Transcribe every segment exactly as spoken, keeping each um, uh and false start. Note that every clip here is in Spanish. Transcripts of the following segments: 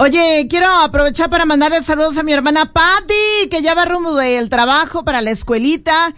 Oye, quiero aprovechar para mandarle saludos a mi hermana Patti, que ya va rumbo del trabajo para la escuelita.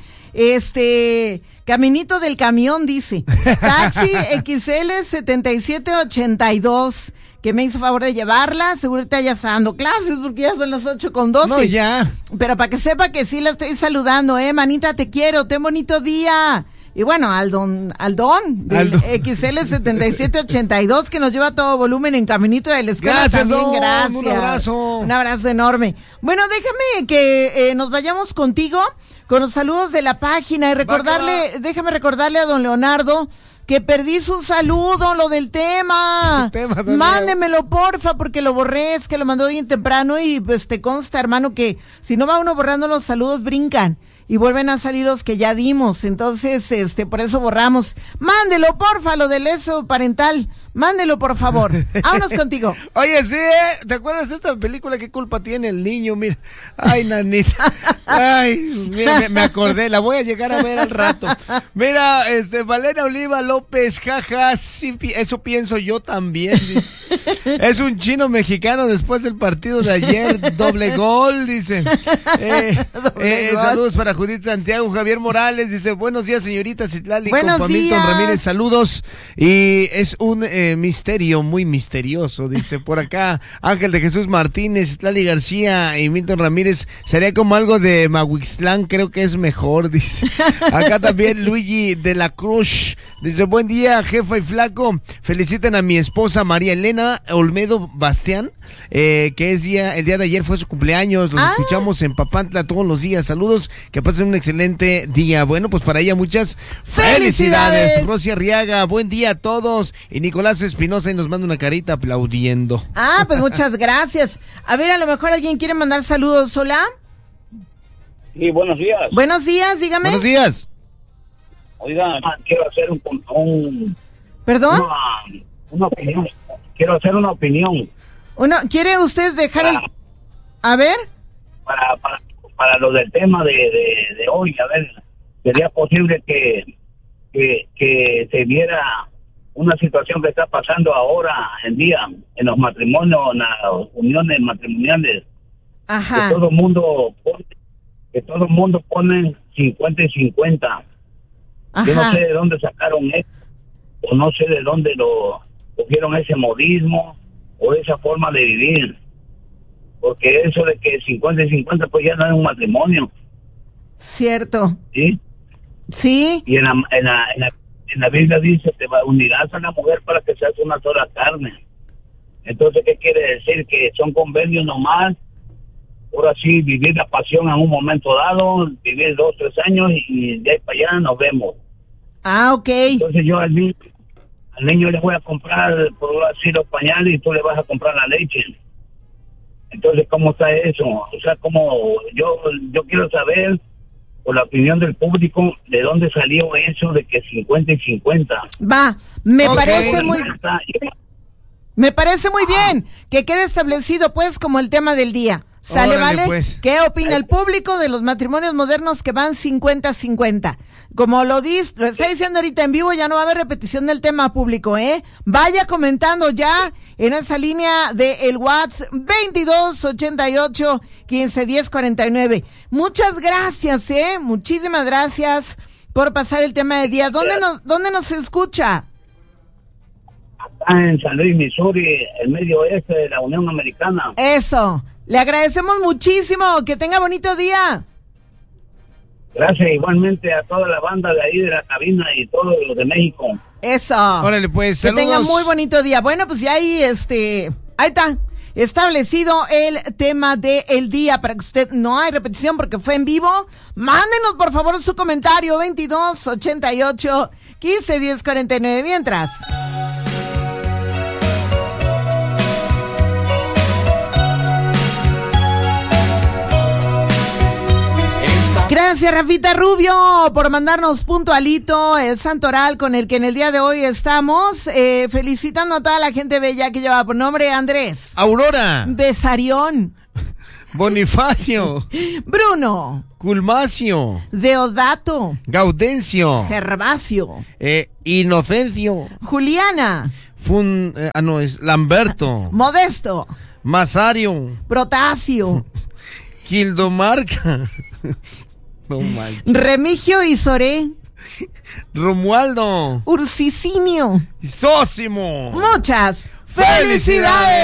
Este, caminito del camión, dice. Taxi X L setenta y siete ochenta y dos. Que me hizo favor de llevarla, seguramente ya está dando clases porque ya son las ocho con doce. No, ya. Pero para que sepa que sí la estoy saludando, eh, manita, te quiero, ten bonito día. Y bueno, al don, al don del Aldo. X L setenta y siete ochenta y dos que nos lleva a todo volumen en caminito de la escuela. Gracias, también, don, gracias. un abrazo. Un abrazo enorme. Bueno, déjame que eh, nos vayamos contigo con los saludos de la página y recordarle, va, déjame recordarle a don Leonardo que perdí su saludo, lo del tema. tema Mándemelo, porfa, porque lo borré, es que lo mandó bien temprano y pues te consta, hermano, que si no va uno borrando los saludos, brincan y vuelven a salir los que ya dimos. Entonces, este, por eso borramos. Mándelo, porfa, lo del eso parental. Mándelo, por favor. Vámonos contigo. Oye, sí, ¿eh? ¿Te acuerdas de esta película? ¿Qué culpa tiene el niño? Mira. Ay, nanita. Ay, mira, me, me acordé. La voy a llegar a ver al rato. Mira, este, Valera Oliva López, jaja, sí, eso pienso yo también. Dice. Es un chino mexicano después del partido de ayer. Doble gol, dice. Eh, doble eh, gol. Saludos para Judith Santiago. Javier Morales dice, buenos días, señorita Citlali. Buenos con días. Milton Ramírez, saludos. Y es un eh, misterio muy misterioso, dice por acá Ángel de Jesús Martínez, Citlali García y Milton Ramírez. Sería como algo de Mahuixtlán, creo que es mejor, dice. Acá también Luigi de la Cruz dice, buen día, jefa y flaco. Feliciten a mi esposa María Elena Olmedo Bastián, eh, que es día, el día de ayer fue su cumpleaños. Los ah. escuchamos en Papantla todos los días. Saludos, que pasen un excelente día. Bueno, pues para ella muchas felicidades. felicidades. Rosy Arriaga, buen día a todos. Y Nicolás Espinosa y nos manda una carita aplaudiendo. Ah, pues muchas gracias. A ver, a lo mejor alguien quiere mandar saludos. ¿Hola? Sí, buenos días. Buenos días, dígame. Buenos días. Oiga, quiero hacer un... un ¿Perdón? Una, una opinión. Quiero hacer una opinión. Uno, ¿quiere usted dejar para, el... A ver. Para, para, para lo del tema de, de, de hoy, a ver, ¿sería posible que, que, que se viera una situación que está pasando ahora en día en los matrimonios, en las uniones matrimoniales? Ajá. Que todo el mundo pone, que todo el mundo pone cincuenta y cincuenta. Ajá. Yo no sé de dónde sacaron esto, o no sé de dónde lo cogieron ese modismo o esa forma de vivir, porque eso de que cincuenta y cincuenta pues ya no es un matrimonio. Cierto. ¿Sí? Sí. Y en la, en la, en la, en la Biblia dice, te unirás a la mujer para que seas una sola carne. Entonces, ¿qué quiere decir? Que son convenios nomás. Ahora sí, vivir la pasión en un momento dado, vivir dos, tres años y de ahí para allá nos vemos. Ah, ok. Entonces yo al niño, al niño le voy a comprar, por así, los pañales y tú le vas a comprar la leche. Entonces, ¿cómo está eso? O sea, como yo, yo quiero saber, por la opinión del público, de dónde salió eso de que cincuenta y cincuenta. Va, me okay. parece muy... Está, me parece muy bien que quede establecido, pues, como el tema del día. ¿Sale, Órale, vale? Pues. ¿Qué opina el público de los matrimonios modernos que van cincuenta cincuenta? Como lo, dis, lo está diciendo ahorita en vivo, ya no va a haber repetición del tema público, ¿eh? Vaya comentando ya en esa línea de el WhatsApp veintidós ochenta y ocho quince diez cuarenta y nueve. Muchas gracias, ¿eh? Muchísimas gracias por pasar el tema del día. ¿Dónde nos, dónde nos escucha? Acá en San Luis, Missouri, el medio oeste de la Unión Americana. Eso. Le agradecemos muchísimo. Que tenga bonito día. Gracias igualmente a toda la banda de ahí de la cabina y todos los de México. Eso. Órale, pues, que saludos. tenga muy bonito día. Bueno, pues ya ahí, este, ahí está establecido el tema del día para que usted, no hay repetición porque fue en vivo. Mándenos por favor su comentario veintidós ochenta y ocho quince diez cuarenta y nueve. Mientras... Gracias, Rafita Rubio, por mandarnos puntualito el santoral con el que en el día de hoy estamos, eh, felicitando a toda la gente bella que lleva por nombre Andrés, Aurora, Besarión, Bonifacio, Bruno, Culmacio, Deodato, Gaudencio, Gervasio, eh, Inocencio, Juliana, Fun, eh, ah no, es Lamberto, Modesto, Masario. Protasio. Quildomarca. No manches. Remigio y Soré. Romualdo. Ursicinio. Sósimo. Muchas ¡Felicidades!